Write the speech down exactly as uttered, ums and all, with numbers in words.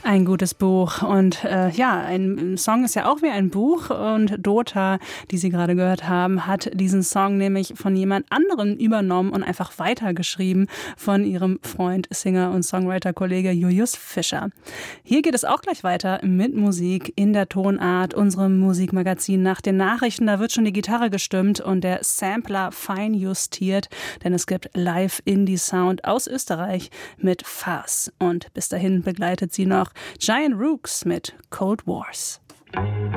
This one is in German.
Ein gutes Buch und äh, ja, ein Song ist ja auch wie ein Buch und Dota, die Sie gerade gehört haben, hat diesen Song nämlich von jemand anderem übernommen und einfach weitergeschrieben von ihrem Freund, Singer und Songwriter-Kollege Julius Fischer. Hier geht es auch gleich weiter mit Musik in der Tonart, unserem Musikmagazin nach den Nachrichten. Da wird schon die Gitarre gestimmt und der Sampler fein justiert, denn es gibt Live-Indie-Sound aus Österreich mit Fass. Und bis dahin begleitet sie noch Giant Rooks mit Cold Wars.